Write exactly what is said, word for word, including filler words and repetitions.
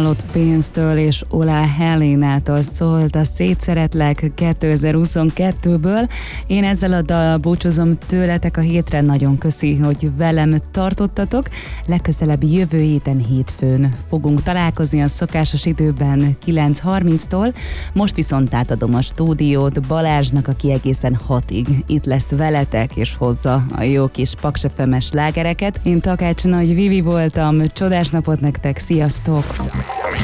halott pénztől és Olá Helénától szólt a Szétszeretlek kétezer-huszonkettőből. Én ezzel a dal búcsúzom tőletek a hétre, nagyon köszi, hogy velem tartottatok. Legközelebb jövő héten hétfőn fogunk találkozni a szokásos időben kilenc harminctól. Most viszont átadom a stúdiót Balázsnak, aki egészen hatig itt lesz veletek és hozza a jó kis Paks ef em-es slágereket. Én Takács Nagy Vivi voltam, csodás napot nektek, sziasztok!